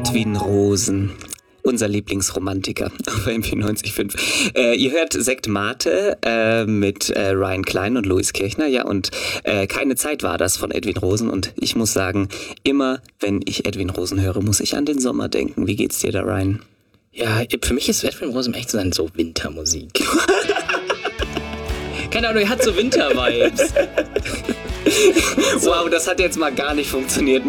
Edwin Rosen, unser Lieblingsromantiker auf M94.5. Ihr hört Sekt Mate mit Ryan Klein und Louis Kirchner. Ja, und Keine Zeit war das von Edwin Rosen. Und ich muss sagen, immer wenn ich Edwin Rosen höre, muss ich an den Sommer denken. Wie geht's dir da, Ryan? Ja, für mich ist Edwin Rosen echt so Wintermusik. Keine Ahnung, er hat so Winter-Vibes. Wow, das hat jetzt mal gar nicht funktioniert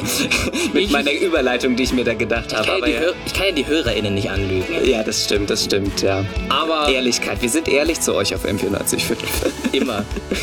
mit meiner Überleitung, die ich mir da gedacht habe. Ich kann ja die HörerInnen nicht anlügen. Ja, das stimmt, ja. Aber Ehrlichkeit, wir sind ehrlich zu euch auf M94.5. Immer.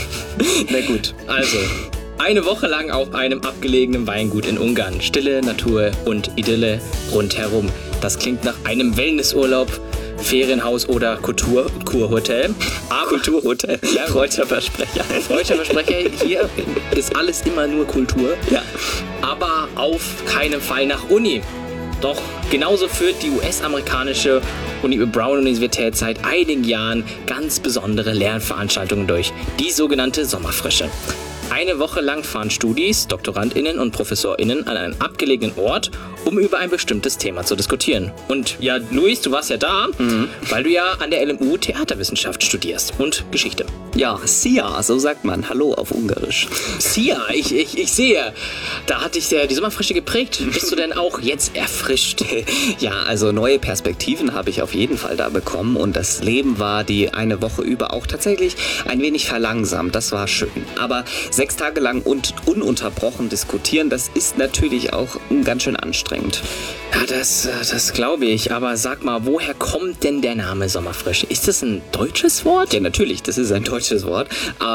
Na gut. Also, eine Woche lang auf einem abgelegenen Weingut in Ungarn. Stille, Natur und Idylle rundherum. Das klingt nach einem Wellnessurlaub, Ferienhaus oder Kurhotel. Kulturhotel. Ja, freudscher Versprecher. Freudscher Versprecher. Hier ist alles immer nur Kultur. Ja. Aber auf keinen Fall nach Uni. Doch genauso führt die US-amerikanische Brown-Universität seit einigen Jahren ganz besondere Lernveranstaltungen durch. Die sogenannte Sommerfrische. Eine Woche lang fahren Studis, DoktorandInnen und ProfessorInnen an einen abgelegenen Ort, um über ein bestimmtes Thema zu diskutieren. Und ja, Luis, du warst ja da, weil du ja an der LMU Theaterwissenschaft studierst und Geschichte. Ja, Sia, so sagt man. Hallo auf Ungarisch. Sia, ich sehe, da hat dich die Sommerfrische geprägt. Bist du denn auch jetzt erfrischt? Ja, also neue Perspektiven habe ich auf jeden Fall da bekommen und das Leben war die eine Woche über auch tatsächlich ein wenig verlangsamt. Das war schön. Aber 6 Tage lang und ununterbrochen diskutieren, das ist natürlich auch ganz schön anstrengend. Ja, das glaube ich. Aber sag mal, woher kommt denn der Name Sommerfrische? Ist das ein deutsches Wort? Ja, natürlich, das ist ein deutsches Wort.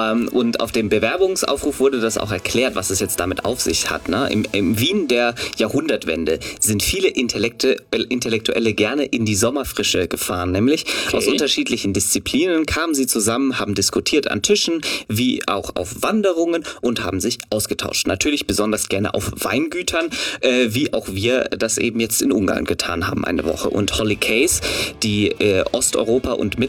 Und auf dem Bewerbungsaufruf wurde das auch erklärt, was es jetzt damit auf sich hat. Ne? Im Wien der Jahrhundertwende sind viele Intellektuelle gerne in die Sommerfrische gefahren. Nämlich aus unterschiedlichen Disziplinen kamen sie zusammen, haben diskutiert an Tischen, wie auch auf Wanderungen und haben sich ausgetauscht. Natürlich besonders gerne auf Weingütern, wie auch wir das eben jetzt in Ungarn getan haben eine Woche. Und Holly Case, die Osteuropa- und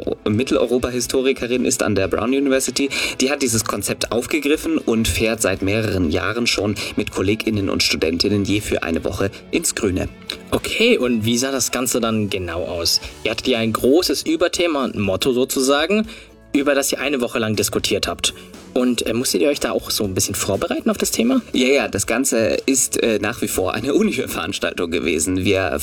Mitteleuropa-Historikerin ist an der Brown University, die hat dieses Konzept aufgegriffen und fährt seit mehreren Jahren schon mit KollegInnen und Studentinnen je für eine Woche ins Grüne. Okay, und wie sah das Ganze dann genau aus? Ihr hattet ja ein großes Überthema und Motto sozusagen, über das ihr eine Woche lang diskutiert habt. Und musstet ihr euch da auch so ein bisschen vorbereiten auf das Thema? Ja, das Ganze ist nach wie vor eine Uni-Veranstaltung gewesen. Wir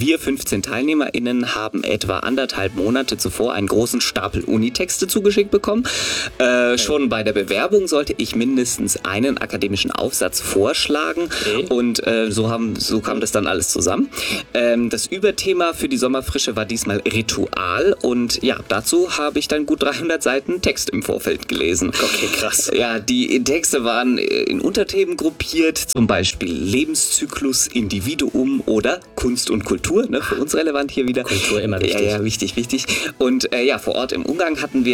15 TeilnehmerInnen haben etwa 1,5 Monate zuvor einen großen Stapel Unitexte zugeschickt bekommen. Schon bei der Bewerbung sollte ich mindestens einen akademischen Aufsatz vorschlagen. Und so kam das dann alles zusammen. Das Überthema für die Sommerfrische war diesmal Ritual. Und ja, dazu habe ich dann gut 300 Seiten Text im Vorfeld gelesen. Okay, krass. Ja, die Texte waren in Unterthemen gruppiert, zum Beispiel Lebenszyklus, Individuum oder Kunst und Kultur, ne, für uns relevant hier wieder. Kultur immer wichtig. Ja, wichtig. Und vor Ort in Ungarn hatten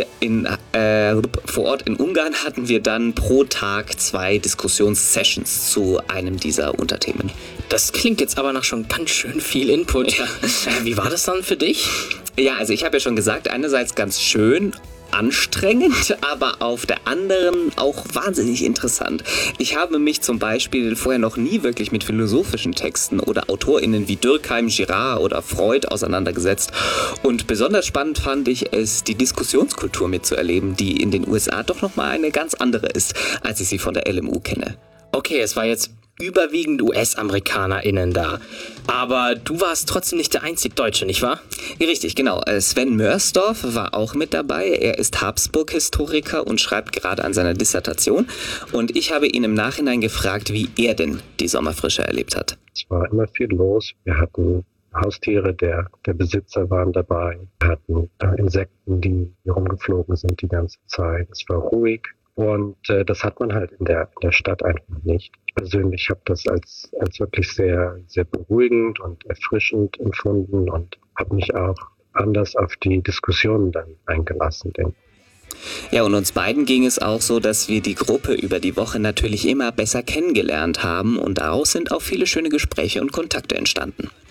wir dann pro Tag 2 Diskussionssessions zu einem dieser Unterthemen. Das klingt jetzt aber nach schon ganz schön viel Input. Wie war das dann für dich? Ja, also ich habe ja schon gesagt, einerseits ganz schön anstrengend, aber auf der anderen auch wahnsinnig interessant. Ich habe mich zum Beispiel vorher noch nie wirklich mit philosophischen Texten oder AutorInnen wie Durkheim, Girard oder Freud auseinandergesetzt. Und besonders spannend fand ich es, die Diskussionskultur mitzuerleben, die in den USA doch nochmal eine ganz andere ist, als ich sie von der LMU kenne. Okay, es war jetzt überwiegend US-AmerikanerInnen da. Aber du warst trotzdem nicht der einzig Deutsche, nicht wahr? Richtig, genau. Sven Mörsdorf war auch mit dabei. Er ist Habsburg-Historiker und schreibt gerade an seiner Dissertation. Und ich habe ihn im Nachhinein gefragt, wie er denn die Sommerfrische erlebt hat. Es war immer viel los. Wir hatten Haustiere der Besitzer waren dabei. Wir hatten Insekten, die rumgeflogen sind die ganze Zeit. Es war ruhig. Und das hat man halt in der Stadt einfach nicht. Ich persönlich habe das als wirklich sehr, sehr beruhigend und erfrischend empfunden und habe mich auch anders auf die Diskussionen dann eingelassen, denke ich. Ja, und uns beiden ging es auch so, dass wir die Gruppe über die Woche natürlich immer besser kennengelernt haben und daraus sind auch viele schöne Gespräche und Kontakte entstanden.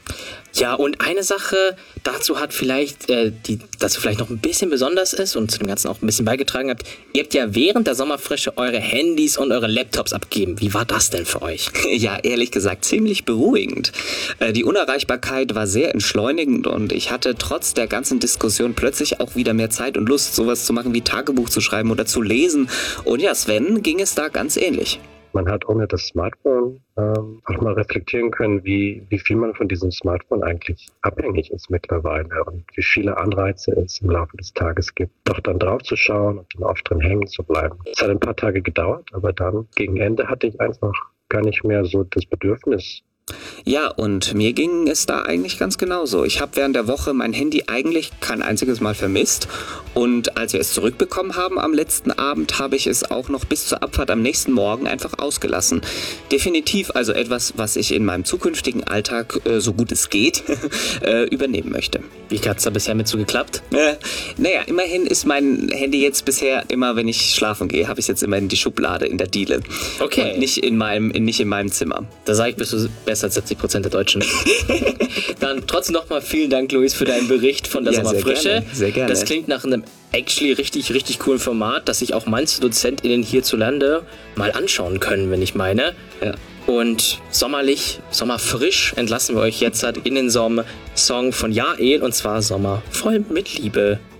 Ja, und eine Sache dazu hat vielleicht, die dazu vielleicht noch ein bisschen besonders ist und zu dem Ganzen auch ein bisschen beigetragen hat. Ihr habt ja während der Sommerfrische eure Handys und eure Laptops abgegeben. Wie war das denn für euch? Ja, ehrlich gesagt, ziemlich beruhigend. Die Unerreichbarkeit war sehr entschleunigend und ich hatte trotz der ganzen Diskussion plötzlich auch wieder mehr Zeit und Lust, sowas zu machen wie Tagebuch zu schreiben oder zu lesen. Und ja, Sven ging es da ganz ähnlich. Man hat ohne das Smartphone auch mal reflektieren können, wie viel man von diesem Smartphone eigentlich abhängig ist mittlerweile und wie viele Anreize es im Laufe des Tages gibt, doch dann drauf zu schauen und dann oft drin hängen zu bleiben. Es hat ein paar Tage gedauert, aber dann gegen Ende hatte ich einfach gar nicht mehr so das Bedürfnis. Ja, und mir ging es da eigentlich ganz genauso. Ich habe während der Woche mein Handy eigentlich kein einziges Mal vermisst. Und als wir es zurückbekommen haben am letzten Abend, habe ich es auch noch bis zur Abfahrt am nächsten Morgen einfach ausgelassen. Definitiv also etwas, was ich in meinem zukünftigen Alltag, so gut es geht, übernehmen möchte. Wie hat's da bisher mit so geklappt? Naja, immerhin ist mein Handy jetzt bisher immer, wenn ich schlafen gehe, habe ich es jetzt immer in die Schublade, in der Diele. Okay. Und nicht in meinem Zimmer. Da sage ich, bist du besser als 70% der Deutschen. Dann trotzdem nochmal vielen Dank, Luis, für deinen Bericht von der Sommerfrische. Sehr gerne. Das klingt nach einem actually richtig, richtig coolen Format, das sich auch manche DozentInnen hierzulande mal anschauen können, wenn ich meine. Ja. Und sommerfrisch entlassen wir euch jetzt in den Song von Jael, und zwar Sommer voll mit Liebe.